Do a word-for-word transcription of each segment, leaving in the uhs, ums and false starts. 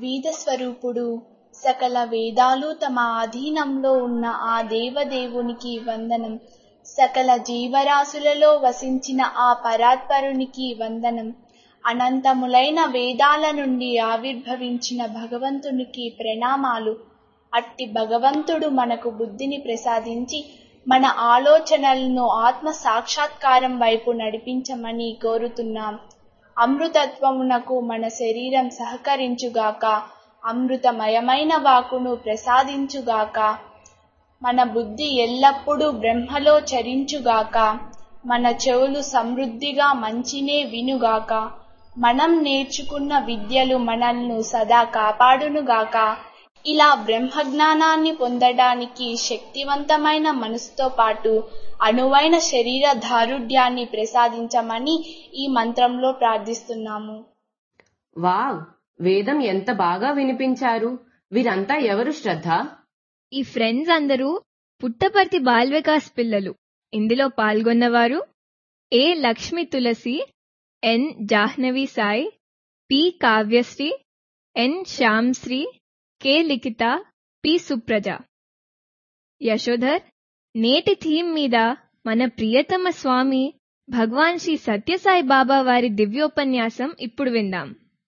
వేద స్వరూపుడు, సకల వేదాలు తమ ఆధీనంలో ఉన్న ఆ దేవదేవునికి వందనం. సకల జీవరాశులలో వసించిన ఆ పరాత్పరునికి వందనం. అనంతములైన వేదాల నుండి ఆవిర్భవించిన భగవంతునికి ప్రణామాలు. అట్టి భగవంతుడు మనకు బుద్ధిని ప్రసాదించి మన ఆలోచనలను ఆత్మ సాక్షాత్కారం వైపు నడిపించమని కోరుతున్నాం. అమృతత్వమునకు మన శరీరం సహకరించుగాక. అమృతమయమైన వాకును ప్రసాదించుగాక. మన బుద్ధి ఎల్లప్పుడూ బ్రహ్మలో చరించుగాక. మన చెవులు సమృద్ధిగా మంచినే వినుగాక. మనం నేర్చుకున్న విద్యలు మనల్ని సదా కాపాడునుగాక. ఇలా బ్రహ్మజ్ఞానాన్ని పొందడానికి శక్తివంతమైన మనసుతో పాటు అనువైన శరీర దారుఢ్యాన్ని ప్రసాదించమని ఈ మంత్రంలో ప్రార్థిస్తున్నాము. వావ్, వేదం ఎంత బాగా వినిపించారు. వీరంతా ఎవరు శ్రద్ధ? ఈ ఫ్రెండ్స్ అందరూ పుట్టపర్తి బాల్ వికాస్ పిల్లలు. ఇందులో పాల్గొన్నవారు ఏ లక్ష్మి తులసి, ఎన్ జాహ్నవి సాయి, పి కావ్యశ్రీ, ఎన్ శ్యామ్శ్రీ, కె లిఖిత, పి సుప్రజ. యశోధర్, నేటి థీమ్ మీద మన ప్రియతమ స్వామి భగవాన్ శ్రీ సత్యసాయి బాబా వారి దివ్యోపన్యాసం ఇప్పుడు విందాం.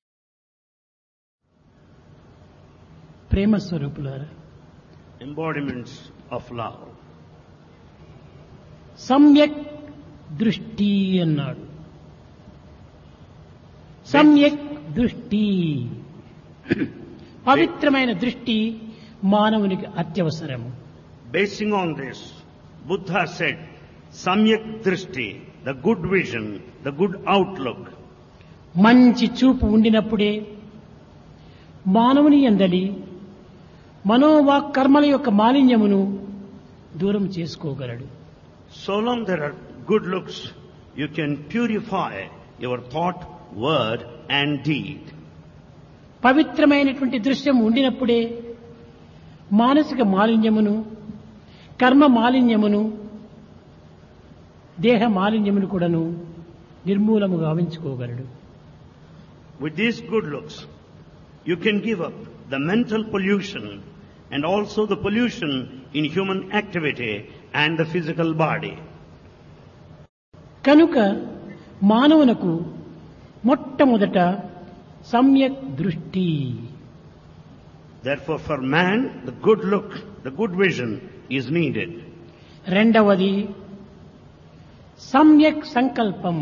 ప్రేమ స్వరూపులారా, embodiments of love. సమ్యక్ దృష్టి అన్నాడు. సమ్యక్ దృష్టి, పవిత్రమైన దృష్టి మానవునికి అత్యవసరము. Basing on this, Buddha said, Samyak Drishti, the good vision, the good outlook. మంచి చూపు ఉండినప్పుడే మానవుని యందలి మనోవాక్ కర్మల యొక్క మాలిన్యమును దూరం చేసుకోగలడు. So long there are good looks, you can purify your thought, word and deed. పవిత్రమైనటువంటి దృశ్యం ఉండినప్పుడే మానసిక మాలిన్యమును, కర్మ మాలిన్యమును, దేహ మాలిన్యమును కూడాను నిర్మూలము గావించుకోగలడు. With these good looks, you can give up the mental pollution and also the pollution in human activity and the physical body. కనుక మానవునకు మొట్టమొదట సమ్యక్ దృష్టి. Therefore for man, the good look, the good vision is needed. రెండవది సమ్యక్ సంకల్పం,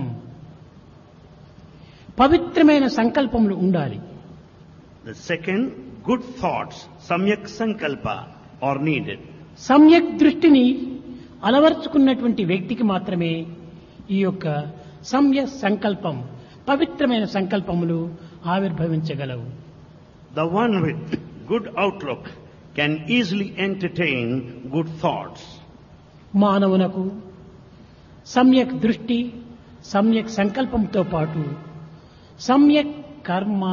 పవిత్రమైన సంకల్పములు ఉండాలి. The second, good thoughts, samyak sankalpa, are needed. సమ్యక్ దృష్టిని అలవర్చుకున్నటువంటి వ్యక్తికి మాత్రమే ఈ యొక్క సమ్యక్ సంకల్పం, పవిత్రమైన సంకల్పములు ఆవిర్భవించగలవు. The one with good outlook can easily entertain good thoughts. మానవునకు సమ్యక్ దృష్టి, సమ్యక్ సంకల్పంతో పాటు సమ్యక్ కర్మ,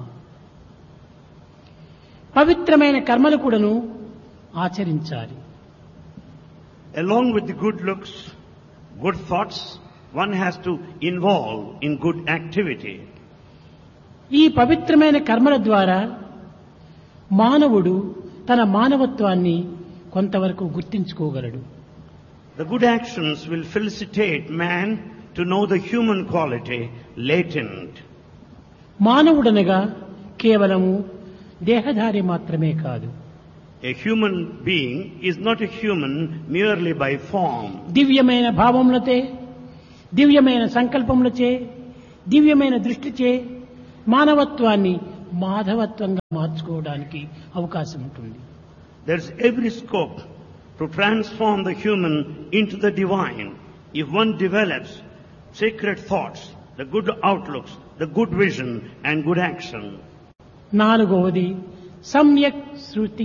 పవిత్రమైన కర్మలు కూడాను ఆచరించాలి. Along with the good looks, good thoughts, one has to involve in good activity. ఈ పవిత్రమైన కర్మల ద్వారా మానవుడు తన మానవత్వాన్ని కొంతవరకు గుర్తించుకోగలడు. The good actions will felicitate man to know the human quality latent. మానవుడనగా కేవలము దేహధారి మాత్రమే కాదు. A human being is not a human merely by form. దివ్యమైన భావములచే, దివ్యమైన సంకల్పములచే, దివ్యమైన దృష్టిచే మానవత్వాన్ని మాధవత్వంగా మార్చుకోవడానికి అవకాశం ఉంటుంది. There's every scope to transform the human into the divine if one develops sacred thoughts, the good outlooks, the good vision and good action. నాలుగవది సమ్యక్ శృతి,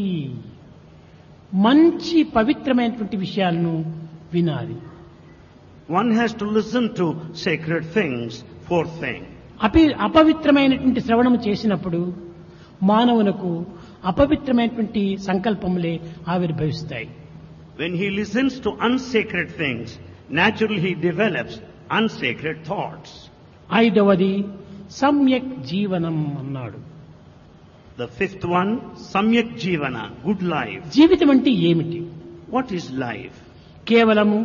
మంచి పవిత్రమైనటువంటి విషయాలను వినాలి. One has to listen to sacred things. Fourth thing, అపి అపవిత్రమైనటువంటి శ్రవణము చేసినప్పుడు మానవునకు అపవిత్రమైనటువంటి సంకల్పములే ఆవిర్భవిస్తాయి. when he listens to unsacred things, naturally he develops unsacred thoughts. ఐదవది సమ్యక్ జీవనం అన్నాడు. The fifth one, Samyak Jivana, good life. జీవితం అంటే ఏమిటి? What is life? కేవలము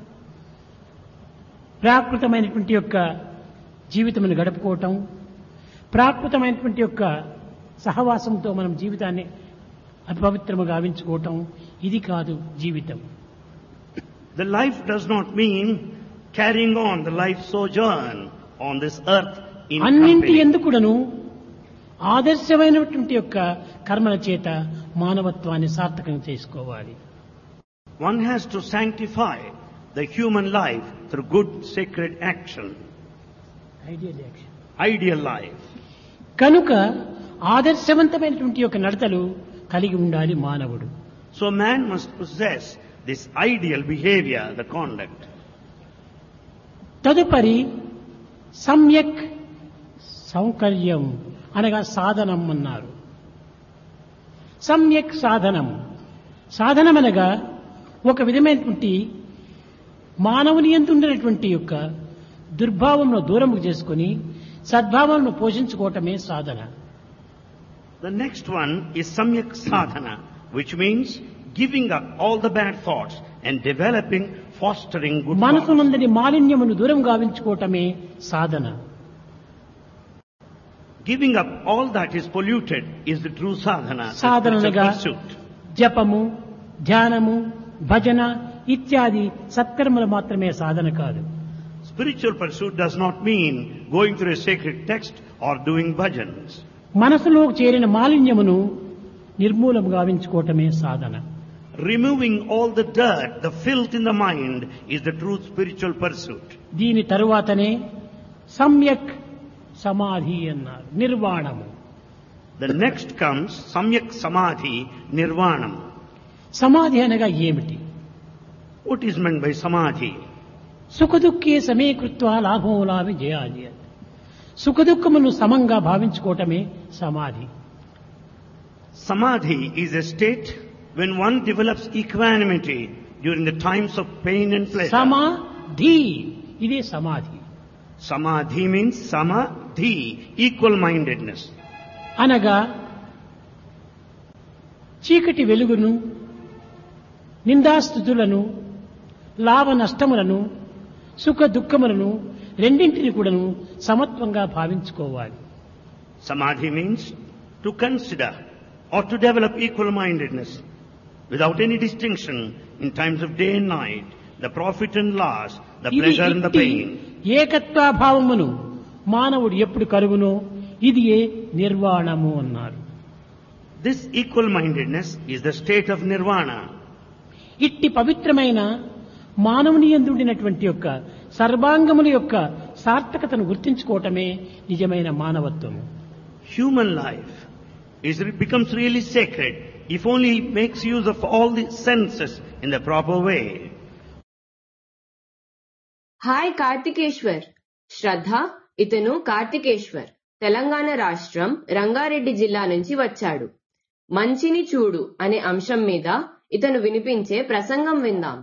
ప్రాకృతమైనటువంటి యొక్క జీవితమును గడుపుకోవటం, ప్రాకృతమైనటువంటి యొక్క సహవాసంతో మనం జీవితాన్ని అపవిత్రముగా గావించుకోవటం, ఇది కాదు జీవితం. The life does not mean carrying on the life sojourn on this earth in అన్నింటి company. ఎందుకుడను ఆదర్శమైనటువంటి యొక్క కర్మల చేత మానవత్వాన్ని సార్థకం చేసుకోవాలి. One has to sanctify the human life through good sacred action, ideal action. ideal life. కనుక ఆదర్శవంతమైనటువంటి యొక్క నడతలు కలిగి ఉండాలి మానవుడు. So man must possess this ideal behavior, the conduct. తదుపరి సమ్యక్ సౌకర్యం అనగా సాధనం అన్నారు. సమ్యక్ సాధనం, సాధనం అనగా ఒక విధమైనటువంటి మానవుని యందు ఉండేటువంటి యొక్క దుర్భావంను దూరము చేసుకుని సద్భావంను పోషించుకోవటమే సాధన. The next one is Samyak Sadhana, which means giving up all the bad thoughts and developing, fostering good మనసు thoughts. నుండి మాలిన్యమును దూరం గావించుకోవటమే సాధన. Giving up all that is polluted is the true sadhana, the సాధనగా spiritual pursuit. జపము, ధ్యానము, భజన ఇత్యాది సత్కర్మలు మాత్రమే సాధన కాదు. Spiritual pursuit does not mean going through a sacred text or doing bhajans. మనసులో చేరిన మాలిన్యమును నిర్మూలము గావించుకోవటమే సాధన. Removing all the dirt, the filth in the mind is the true spiritual pursuit. దీని తరువాతనే సమ్యక్ సమాధి అన్నారు, నిర్వాణము. The next comes Samyak Samadhi Nirvanam. సమాధి అనగా ఏమిటి? What is meant by Samadhi? సుఖదుఖే సమీకృత్వ లాభం లాభి జయాది. సుఖదుఖమును సమంగా భావించుకోవటమే సమాధి. Samadhi is a state when one develops equanimity during the times of pain and pleasure. సమాధి, ఇదే సమాధి. Samadhi means Samadhi, equal-mindedness. అనగా చీకటి వెలుగును, నిందాస్థుతులను, లాభ నష్టములను, సుఖ దుఃఖములను రెండింటిని కూడాను సమత్వంగా భావించుకోవాలి. Samadhi means to consider or to develop equal-mindedness without any distinction in times of day and night, the profit and loss, the ఇది pleasure and the ఇట్టి pain. ఏకత్వాభావమును మానవుడు ఎప్పుడు కలుగునో ఇది ఏ నిర్వాణము అన్నారు. This equal-mindedness is the state of nirvana. ఇట్టి పవిత్రమైన మానవుని యందు ఉండినటువంటి యొక్క సర్వాంగముల యొక్క సార్థకతను గుర్తించుకోవటమే నిజమైన మానవత్వము. Human life is, becomes really sacred if only it makes use of all the senses in the proper way. Hi Karthikeshwar. శ్రద్ధ, ఇతను కార్తికేశ్వర్ తెలంగాణ రాష్ట్రం రంగారెడ్డి జిల్లా నుంచి వచ్చాడు. మంచిని చూడు అనే అంశం మీద ఇతను వినిపించే ప్రసంగం విందాం.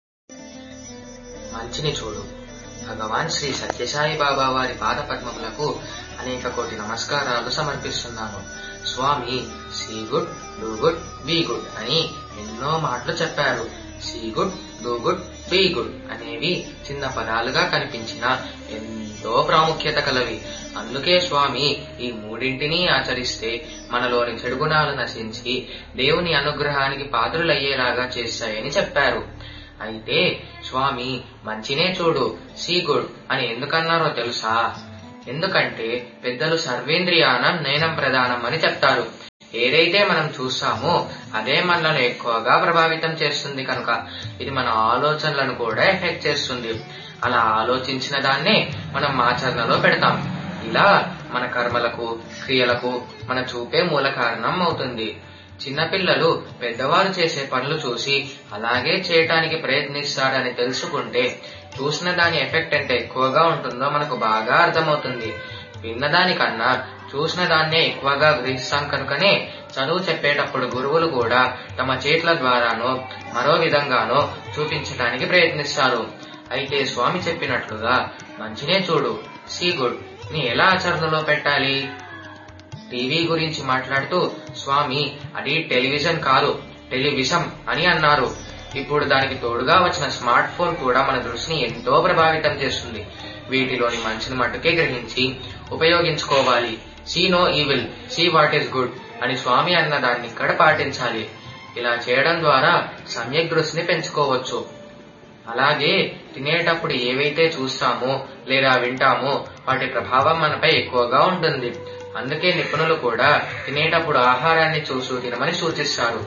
మంచిని చూడు. భగవాన్ శ్రీ సత్యసాయి బాబా వారి పాద పద్మములకు అనేక కోటి నమస్కారాలు సమర్పిస్తున్నాను. స్వామి see good, do good, be good అని ఎన్నో మాటలు చెప్పారు. See good, do good, be good అనేవి చిన్న పదాలుగా కనిపించిన ఎంతో ప్రాముఖ్యత కలవి. అందుకే స్వామి ఈ మూడింటిని ఆచరిస్తే మనలోని చెడు గుణాలు నశించి దేవుని అనుగ్రహానికి పాత్రులయ్యేలాగా చేస్తాయని చెప్పారు. అయితే స్వామి మంచినే చూడు, సీ గుడ్ అని ఎందుకన్నారో తెలుసా? ఎందుకంటే పెద్దలు సర్వేంద్రియానం నయనం ప్రధానం అని చెప్తారు. ఏదైతే మనం చూస్తామో అదే మనలను ఎక్కువగా ప్రభావితం చేస్తుంది కనుక ఇది మన ఆలోచనలను కూడా ఎఫెక్ట్ చేస్తుంది. అలా ఆలోచించిన దాన్నే మనం ఆచరణలో పెడతాం. ఇలా మన కర్మలకు, క్రియలకు మన చూపే మూల కారణం అవుతుంది. చిన్నపిల్లలు పెద్దవారు చేసే పనులు చూసి అలాగే చేయటానికి ప్రయత్నిస్తారని తెలుసుకుంటే చూసిన దాని ఎఫెక్ట్ ఎంత ఎక్కువగా ఉంటుందో మనకు బాగా అర్థమవుతుంది. విన్నదానికన్నా చూసిన దాన్నే ఎక్కువగా గ్రహిస్తాం కనుకనే చదువు చెప్పేటప్పుడు గురువులు కూడా తమ చేతుల ద్వారానో మరో విధంగానో చూపించడానికి ప్రయత్నిస్తారు. అయితే స్వామి చెప్పినట్లుగా మంచినే చూడు, సీ గుడ్ ని ఎలా ఆచరణలో పెట్టాలి? టీవీ గురించి మాట్లాడుతూ స్వామి అది టెలివిజన్ కాదు టెలివిజం అని అన్నారు. ఇప్పుడు దానికి తోడుగా వచ్చిన స్మార్ట్ ఫోన్ కూడా మన దృష్టిని ఎంతో ప్రభావితం చేస్తుంది. వీటిలోని మంచిని మట్టుకే గ్రహించి ఉపయోగించుకోవాలి. See no evil, see what is good అని స్వామి అన్న దాన్ని ఇక్కడ పాటించాలి. ఇలా చేయడం ద్వారా సమ్యక్ దృష్టిని పెంచుకోవచ్చు. అలాగే తినేటప్పుడు ఏవైతే చూస్తామో లేదా వింటామో వాటి ప్రభావం మనపై ఎక్కువగా ఉంటుంది. అందుకే నిపుణులు కూడా తినేటప్పుడు ఆహారాన్ని చూస్తూ తినమని సూచిస్తారు.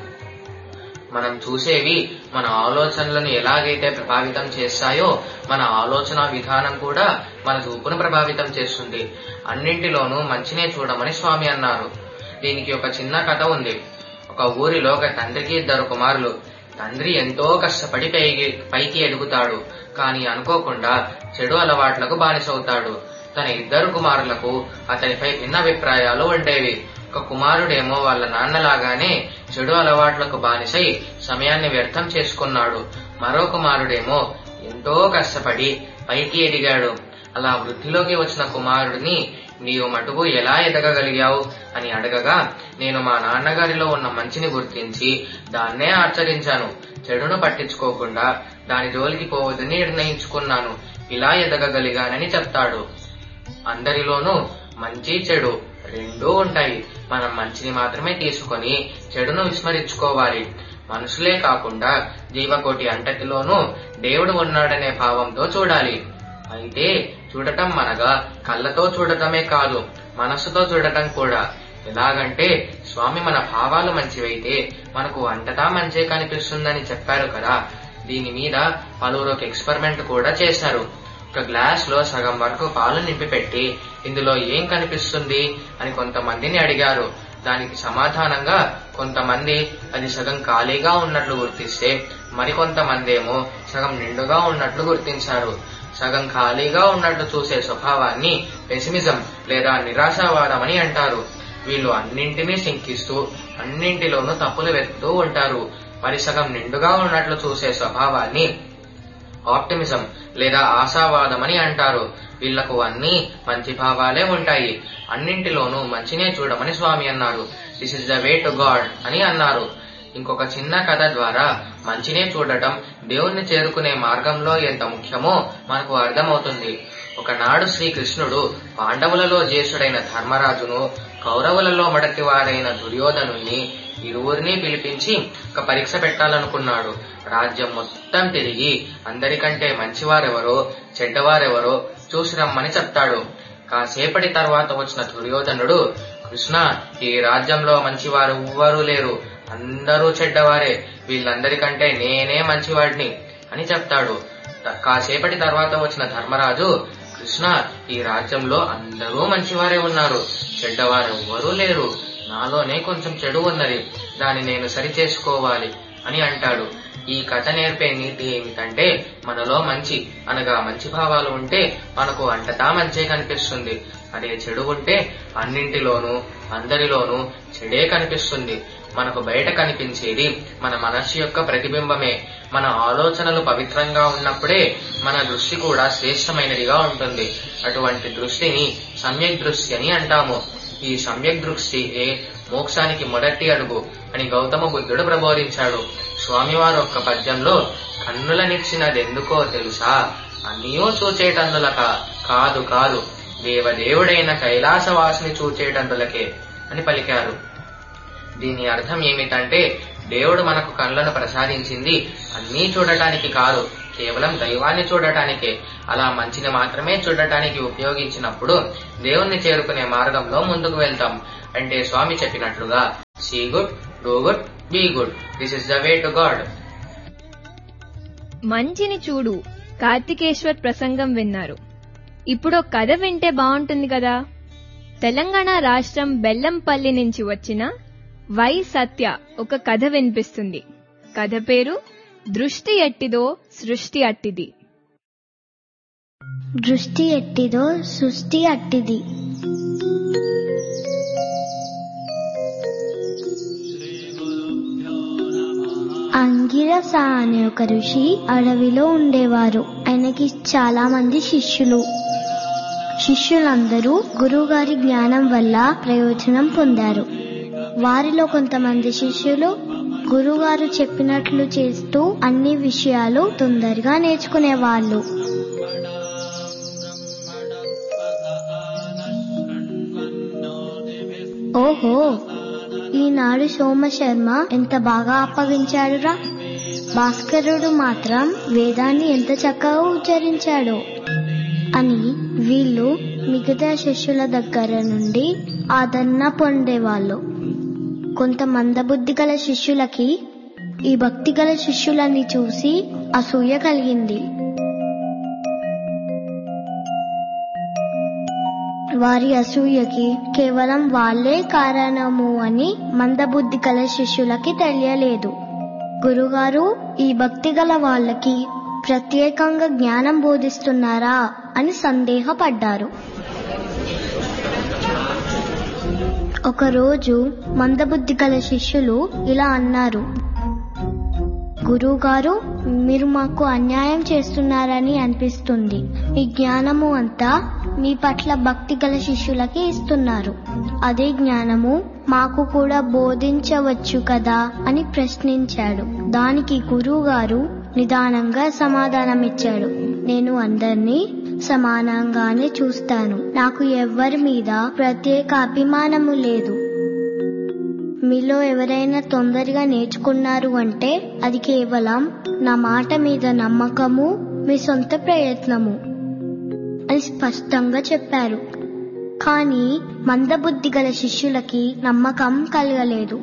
మనం చూసేవి మన ఆలోచనలను ఎలాగైతే ప్రభావితం చేస్తాయో మన ఆలోచన విధానం కూడా మన చూపును ప్రభావితం చేస్తుంది. అన్నింటిలోనూ మంచినే చూడమని స్వామి అన్నారు. దీనికి ఒక చిన్న కథ ఉంది. ఒక ఊరిలో ఒక తండ్రికి ఇద్దరు కుమారులు. తండ్రి ఎంతో కష్టపడి పైకి పైకి ఎదుగుతాడు. కానీ అనుకోకుండా చెడు అలవాట్లకు బానిసవుతాడు. తన ఇద్దరు కుమారులకు అతనిపై భిన్న అభిప్రాయాలు ఉండేవి. ఒక కుమారుడేమో వాళ్ళ నాన్నలాగానే చెడు అలవాట్లకు బానిసై సమయాన్ని వ్యర్థం చేసుకున్నాడు. మరో కుమారుడేమో ఎంతో కష్టపడి పైకి ఎదిగాడు. అలా వృద్ధిలోకి వచ్చిన కుమారుడిని నీవు మటుకు ఎలా ఎదగగలిగావు అని అడగగా, నేను మా నాన్నగారిలో ఉన్న మంచిని గుర్తించి దాన్నే ఆచరించాను. చెడును పట్టించుకోకుండా దాని జోలికి పోవద్దని నిర్ణయించుకున్నాను. ఇలా ఎదగగలిగానని చెప్తాడు. అందరిలోనూ మంచి చెడు రెండూ ఉంటాయి. మనం మంచిని మాత్రమే తీసుకొని చెడును విస్మరించుకోవాలి. మనుషులే కాకుండా జీవకోటి అంతటిలోనూ దేవుడు ఉన్నాడనే భావంతో చూడాలి. అయితే చూడటం మనగా కళ్ళతో చూడటమే కాదు, మనస్సుతో చూడటం కూడా. ఎలాగంటే స్వామి మన భావాలు మంచివైతే మనకు అంతటా మంచే కనిపిస్తుందని చెప్పారు కదా. దీని మీద పలువురు ఒక ఎక్స్పెరిమెంట్ కూడా చేశారు. ఒక గ్లాస్ లో సగం వరకు పాలు నింపి పెట్టి ఇందులో ఏం కనిపిస్తుంది అని కొంతమందిని అడిగారు. దానికి సమాధానంగా కొంతమంది అది సగం ఖాళీగా ఉన్నట్లు గుర్తిస్తే మరికొంతమంది ఏమో సగం నిండుగా ఉన్నట్లు గుర్తించారు. సగం ఖాళీగా ఉన్నట్లు చూసే స్వభావాన్ని పెసిమిజం లేదా నిరాశావాదం అని అంటారు. వీళ్ళు అన్నింటినీ శంకిస్తూ అన్నింటిలోనూ తప్పులు వెతుకుతూ ఉంటారు. మరి సగం నిండుగా ఉన్నట్లు చూసే స్వభావాన్ని ఆప్టిమిజం లేదా ఆశావాదం అని అంటారు. వీళ్లకు అన్ని మంచి భావాలే ఉంటాయి. అన్నింటిలోనూ మంచినే చూడమని స్వామి అన్నారు. This is the way to God అని అన్నారు. ఇంకొక చిన్న కథ ద్వారా మంచినే చూడటం దేవుణ్ణి చేరుకునే మార్గంలో ఎంత ముఖ్యమో మనకు అర్థమవుతుంది. ఒకనాడు శ్రీకృష్ణుడు పాండవులలో జ్యేష్ఠుడైన ధర్మరాజును, కౌరవులలో మొదటివారైన దుర్యోధనుణ్ణి ఇరువురిని పిలిపించి ఒక పరీక్ష పెట్టాలనుకున్నాడు. రాజ్యం మొత్తం తిరిగి అందరికంటే మంచివారెవరో చెడ్డవారెవరో చూసి రమ్మని చెప్తాడు. కాసేపటి తర్వాత వచ్చిన దుర్యోధనుడు, కృష్ణ, ఈ రాజ్యంలో మంచివారు ఎవ్వరూ లేరు, అందరూ చెడ్డవారే, వీళ్ళందరికంటే నేనే మంచివాడిని అని చెప్తాడు. కాసేపటి తర్వాత వచ్చిన ధర్మరాజు, కృష్ణ, ఈ రాజ్యంలో అందరూ మంచివారే ఉన్నారు, చెడ్డవారు ఎవ్వరూ లేరు, నాలోనే కొంచెం చెడు ఉన్నది, దాన్ని నేను సరి చేసుకోవాలి అని అంటాడు. ఈ కథ నేర్పే నీతి ఏమిటంటే మనలో మంచి అనగా మంచి భావాలు ఉంటే మనకు అంతటా మంచే కనిపిస్తుంది. అదే చెడు ఉంటే అన్నింటిలోనూ అందరిలోనూ చెడే కనిపిస్తుంది. మనకు బయట కనిపించేది మన మనస్సు యొక్క ప్రతిబింబమే. మన ఆలోచనలు పవిత్రంగా ఉన్నప్పుడే మన దృష్టి కూడా శ్రేష్టమైనదిగా ఉంటుంది. అటువంటి దృష్టిని సమ్యక్ దృష్టి అని అంటాము. ఈ సమ్యక్ దృష్టియే మోక్షానికి మొదటి అడుగు అని గౌతమ బుద్ధుడు ప్రబోధించాడు. స్వామివారు ఒక్క పద్యంలో కన్నులనిచ్చినదెందుకో తెలుసా, అన్నీయూ చూచేటందులక కాదు కాదు, దేవదేవుడైన కైలాసవాసిని చూచేటందులకే అని పలికారు. దీని అర్థం ఏమిటంటే దేవుడు మనకు కళ్ళను ప్రసాదించింది అన్నీ చూడటానికి కాదు, కేవలం దైవాన్ని చూడటానికే. అలా మంచిని మాత్రమే చూడటానికి ఉపయోగించినప్పుడు దేవుణ్ణి చేరుకునే మార్గంలో ముందుకు వెళ్తాం. అంటే స్వామి చెప్పినట్లుగా see good, do good, be good, this is the way to God. మంచిని చూడు కార్తికేశ్వర్ ప్రసంగం విన్నారు. ఇప్పుడు కథ వింటే బాగుంటుంది కదా. తెలంగాణ రాష్ట్రం బెల్లంపల్లి నుంచి వచ్చిన వై సత్య ఒక కథ వినిపిస్తుంది. కథ పేరు దృష్టి ఎట్టిదో సృష్టి అట్టిది. దృష్టి ఎట్టిదో సృష్టి అట్టిది. అంగిరస అనే ఒక ఋషి అడవిలో ఉండేవారు. ఆయనకి చాలా మంది శిష్యులు. శిష్యులందరూ గురువుగారి జ్ఞానం వల్ల ప్రయోజనం పొందారు. వారిలో కొంతమంది శిష్యులు గురువుగారు చెప్పినట్లు చేస్తూ అన్ని విషయాలు తొందరగా నేర్చుకునేవాళ్ళు. ఓహో, ఈనాడు సోమశర్మ ఎంత బాగా అప్పగించాడురా, భాస్కరుడు మాత్రం వేదాన్ని ఎంత చక్కగా ఉచ్చరించాడో అని వీళ్ళు మిగతా శిష్యుల దగ్గర నుండి ఆదరణ పొందేవాళ్ళు. కొంత మందబుద్ధి గల శిష్యులకి ఈ భక్తి గల శిష్యులని చూసి అసూయ కలిగింది. వారి అసూయకి కేవలం వాళ్లే కారణము అని మందబుద్ధి గల శిష్యులకి తెలియలేదు. గురుగారు ఈ భక్తి గల వాళ్ళకి ప్రత్యేకంగా జ్ఞానం బోధిస్తున్నారా అని సందేహపడ్డారు. ఒకరోజు మందబుద్ధి గల శిష్యులు ఇలా అన్నారు, గురువుగారు, మీరు మాకు అన్యాయం చేస్తున్నారని అనిపిస్తుంది. ఈ జ్ఞానము అంతా మీ పట్ల భక్తి గల శిష్యులకి ఇస్తున్నారు. అదే జ్ఞానము మాకు కూడా బోధించవచ్చు కదా అని ప్రశ్నించాడు. దానికి గురువుగారు నిదానంగా సమాధానమిచ్చాడు, నేను అందరినీ సమానంగానే చూస్తాను. నాకు ఎవ్వరి మీద ప్రత్యేక అభిమానము లేదు. మీలో ఎవరైనా తొందరగా నేర్చుకున్నారు అంటే అది కేవలం నా మాట మీద నమ్మకము, మీ సొంత ప్రయత్నము అని స్పష్టంగా చెప్పారు. కానీ మందబుద్ధి గల శిష్యులకి నమ్మకం కలగలేదు.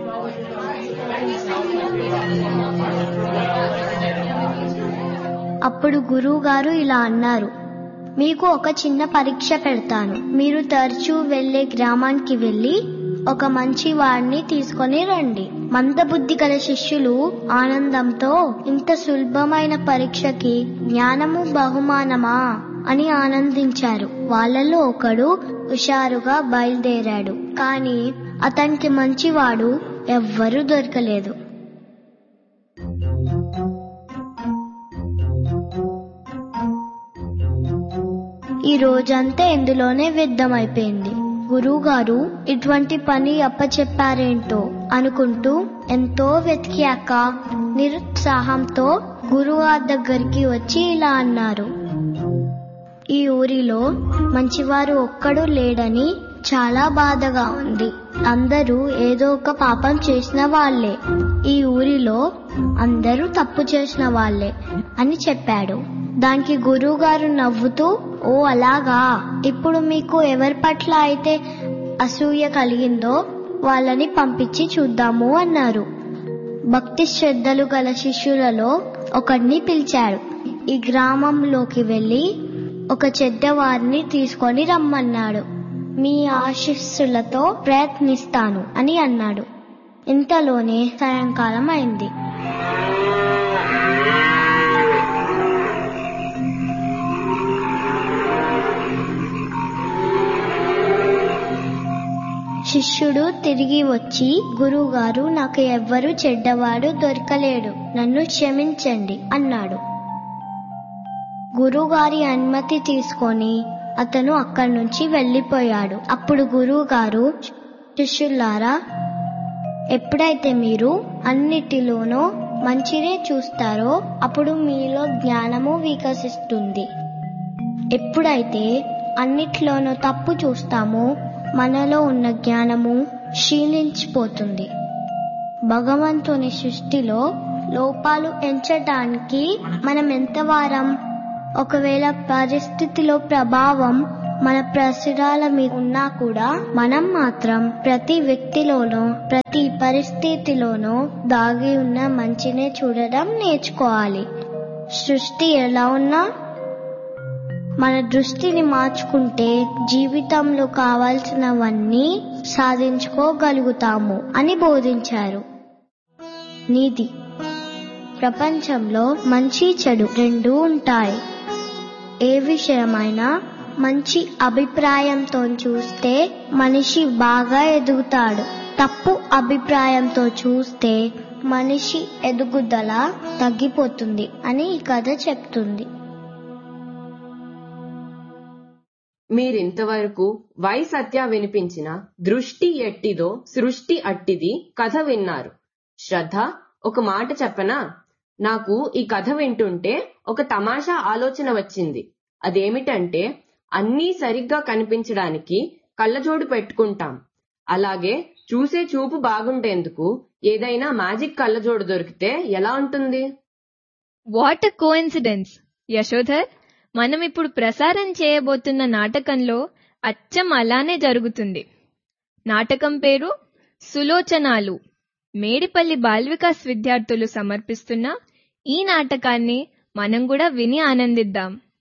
అప్పుడు గురువు గారు ఇలా అన్నారు, మీకు ఒక చిన్న పరీక్ష పెడతాను. మీరు తరచూ వెళ్లే గ్రామానికి వెళ్లి ఒక మంచి వాడిని తీసుకొని రండి. మందబుద్ధి గల శిష్యులు ఆనందంతో ఇంత సులభమైన పరీక్షకి జ్ఞానము బహుమానమా అని ఆనందించారు. వాళ్ళలో ఒకడు హుషారుగా బయలుదేరాడు. కానీ అతనికి మంచివాడు ఎవ్వరూ దొరకలేదు. ఈ రోజంతా ఇందులోనే వ్యర్థమైపోయింది. గురువుగారు ఇటువంటి పని అప్పచెప్పారేంటో అనుకుంటూ ఎంతో వెతికాక నిరుత్సాహంతో గురువుగారి దగ్గరికి వచ్చి ఇలా అన్నారు, ఈ ఊరిలో మంచివారు ఒక్కడు లేడని చాలా బాధగా ఉంది. అందరూ ఏదో ఒక పాపం చేసిన వాళ్లే. ఈ ఊరిలో అందరూ తప్పు చేసిన వాళ్లే అని చెప్పాడు. దానికి గురువుగారు నవ్వుతూ, ఓ అలాగా, ఇప్పుడు మీకు ఎవరి పట్ల అయితే అసూయ కలిగిందో వాళ్ళని పంపించి చూద్దాము అన్నారు. భక్తి శ్రద్ధలు గల శిష్యులలో ఒకడిని పిలిచాడు. ఈ గ్రామంలోకి వెళ్లి ఒక చెడ్డవారిని తీసుకొని రమ్మన్నాడు. మీ ఆశీస్సులతో ప్రయత్నిస్తాను అని అన్నాడు. ఇంతలోనే సాయంకాలం అయింది. శిష్యుడు తిరిగి వచ్చి, గురువుగారు, నాకు ఎవ్వరూ చెడ్డవాడు దొరకలేడు, నన్ను క్షమించండి అన్నాడు. గురువుగారి అనుమతి తీసుకొని అతను అక్కడి నుంచి వెళ్లిపోయాడు. అప్పుడు గురువుగారు, శిష్యులారా, ఎప్పుడైతే మీరు అన్నిటిలోనూ మంచినే చూస్తారో అప్పుడు మీలో జ్ఞానము వికసిస్తుంది. ఎప్పుడైతే అన్నిట్లోనూ తప్పు చూస్తామో మనలో ఉన్న జ్ఞానము క్షీణించిపోతుంది. భగవంతుని సృష్టిలో లోపాలు ఎంచడానికి మనం ఎంత వారం? ఒకవేళ పరిస్థితిలో ప్రభావం మన ప్రసురాల మీద ఉన్నా కూడా మనం మాత్రం ప్రతి వ్యక్తిలోనూ ప్రతి పరిస్థితిలోనూ దాగి ఉన్న మంచినే చూడడం నేర్చుకోవాలి. సృష్టి ఎలా ఉన్నా మన దృష్టిని మార్చుకుంటే జీవితంలో కావాల్సినవన్నీ సాధించుకోగలుగుతాము అని బోధించారు. నీతి: ప్రపంచంలో మంచి చెడు రెండూ ఉంటాయి. ఏ విషయమైనా మంచి అభిప్రాయంతో చూస్తే మనిషి బాగా ఎదుగుతాడు. తప్పు అభిప్రాయంతో చూస్తే మనిషి ఎదుగుదల తగ్గిపోతుంది అని ఈ కథ చెప్తుంది. మీరింతవరకు వై సత్య వినిపించిన దృష్టి ఎట్టిదో సృష్టి అట్టిది కథ విన్నారు. శ్రద్ధ, ఒక మాట చెప్పనా? నాకు ఈ కథ వింటుంటే ఒక తమాషా ఆలోచన వచ్చింది. అదేమిటంటే, అన్నీ సరిగ్గా కనిపించడానికి కళ్ళజోడు పెట్టుకుంటాం. అలాగే చూసే చూపు బాగుండేందుకు ఏదైనా మ్యాజిక్ కళ్ళజోడు దొరికితే ఎలా ఉంటుంది? What a coincidence! యశోధర్, మనం ఇప్పుడు ప్రసారం చేయబోతున్న నాటకంలో అచ్చం అలానే జరుగుతుంది. నాటకం పేరు సులోచనాలు. మేడిపల్లి బాల్ వికాస్ విద్యార్థులు సమర్పిస్తున్న ఈ నాటకాన్ని మనం కూడా విని ఆనందిద్దాం.